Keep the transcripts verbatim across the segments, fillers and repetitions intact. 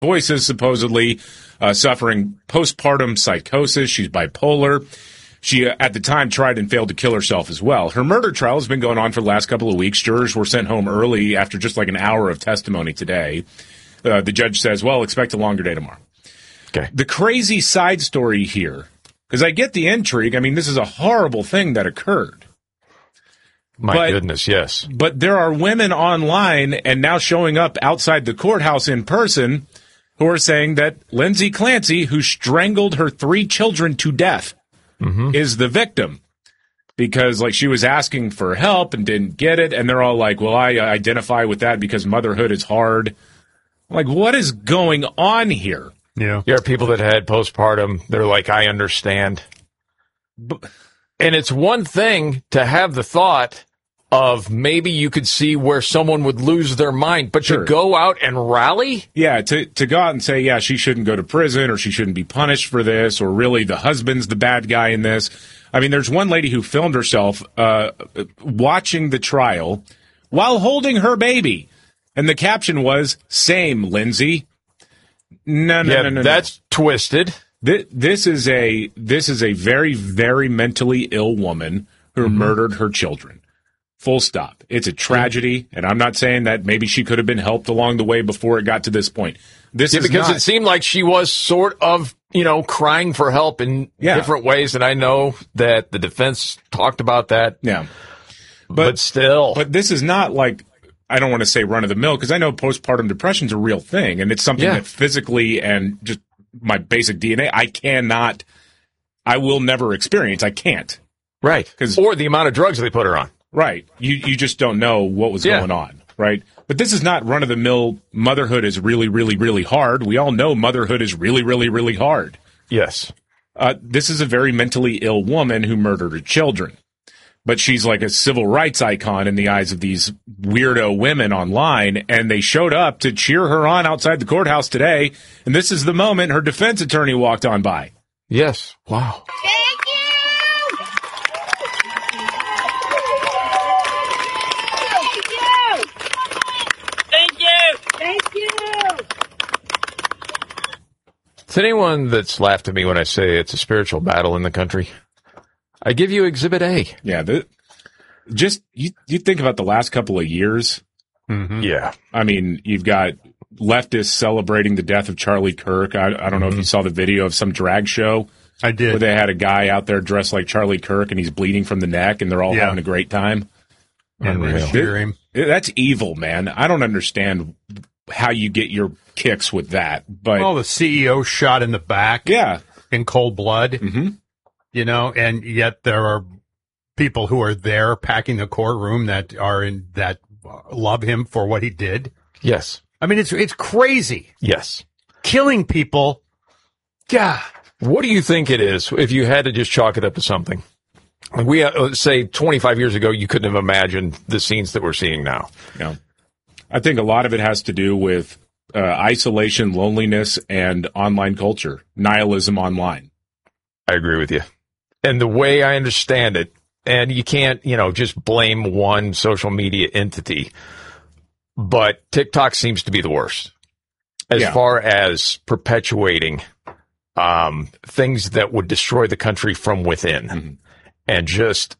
voices, supposedly uh, suffering postpartum psychosis. She's bipolar. She, uh, at the time, tried and failed to kill herself as well. Her murder trial has been going on for the last couple of weeks. Jurors were sent home early after just like an hour of testimony today. Uh, the judge says, well, expect a longer day tomorrow. Okay. The crazy side story here, because I get the intrigue. I mean, this is a horrible thing that occurred. My but, goodness, yes. But there are women online and now showing up outside the courthouse in person who are saying that Lindsay Clancy, who strangled her three children to death, mm-hmm. is the victim. Because, like, she was asking for help and didn't get it, and they're all like, well, I identify with that because motherhood is hard. Like, what is going on here? Yeah. There are people that had postpartum. They're like, I understand. But, and it's one thing to have the thought of maybe you could see where someone would lose their mind, but sure. to go out and rally? Yeah, to to go out and say, yeah, she shouldn't go to prison or she shouldn't be punished for this, or really the husband's the bad guy in this. I mean, there's one lady who filmed herself uh, watching the trial while holding her baby. And the caption was, same, Lindsay. No, no, yeah, no, no, that's no. twisted. This, this is a this is a very, very mentally ill woman who mm-hmm. murdered her children. Full stop. It's a tragedy, and I'm not saying that maybe she could have been helped along the way before it got to this point. This yeah, is because not, it seemed like she was sort of, you know, crying for help in yeah. different ways, and I know that the defense talked about that. Yeah, but, but still, but this is not like, I don't want to say run of the mill, because I know postpartum depression is a real thing, and it's something yeah. that physically and just my basic D N A, I cannot, I will never experience. I can't. Right. Or the amount of drugs they put her on. Right. You you just don't know what was yeah. going on, right? But this is not run-of-the-mill motherhood is really, really, really hard. We all know motherhood is really, really, really hard. Yes. Uh, this is a very mentally ill woman who murdered her children. But she's like a civil rights icon in the eyes of these weirdo women online, and they showed up to cheer her on outside the courthouse today, and this is the moment her defense attorney walked on by. Yes. Wow. Thank you! Thank you! To anyone that's laughed at me when I say it's a spiritual battle in the country, I give you Exhibit A. Yeah, the, just you, you think about the last couple of years. Mm-hmm. Yeah. I mean, you've got leftists celebrating the death of Charlie Kirk. I, I don't know mm-hmm. if you saw the video of some drag show. I did. Where they had a guy out there dressed like Charlie Kirk, and he's bleeding from the neck, and they're all yeah. having a great time. Unreal. It, it, that's evil, man. I don't understand how you get your kicks with that. But well, the C E O shot in the back. Yeah. In cold blood. Mm-hmm. You know, and yet there are people who are there packing the courtroom that are in that love him for what he did. Yes. I mean, it's it's crazy. Yes. Killing people. God. What do you think it is if you had to just chalk it up to something? Like we uh, say twenty-five years ago, you couldn't have imagined the scenes that we're seeing now. Yeah. I think a lot of it has to do with uh, isolation, loneliness, and online culture, nihilism online. I agree with you. And the way I understand it, and you can't, you know, just blame one social media entity, but TikTok seems to be the worst as yeah. far as perpetuating um, things that would destroy the country from within mm-hmm. and just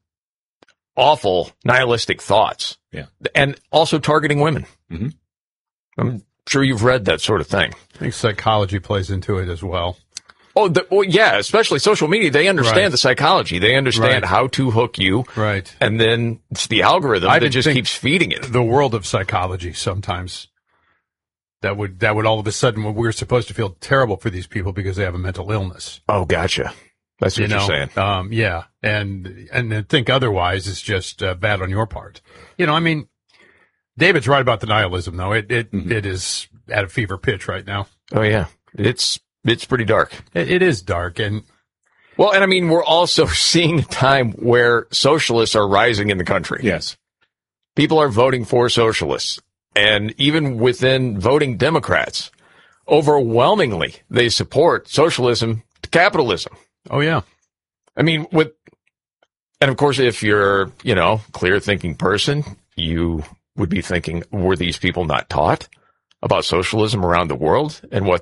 awful nihilistic thoughts. Yeah. And also targeting women. Mm-hmm. I'm sure you've read that sort of thing. I think psychology plays into it as well. Oh, the, well, yeah, especially social media. They understand right. the psychology. They understand right. how to hook you. Right. And then it's the algorithm I that just keeps feeding it. The world of psychology sometimes. That would that would all of a sudden, we're supposed to feel terrible for these people because they have a mental illness. Oh, gotcha. That's what you you're know? saying. Um, yeah. And, and to think otherwise is just uh, bad on your part. You know, I mean, David's right about the nihilism, though. It it, mm-hmm. it is at a fever pitch right now. Oh, yeah. It's it's pretty dark. It, it is dark. And well, and I mean, we're also seeing a time where socialists are rising in the country. Yes. People are voting for socialists. And even within voting Democrats, overwhelmingly, they support socialism to capitalism. Oh, yeah. I mean, with, and of course, if you're, you know, clear thinking person, you would be thinking, were these people not taught about socialism around the world and what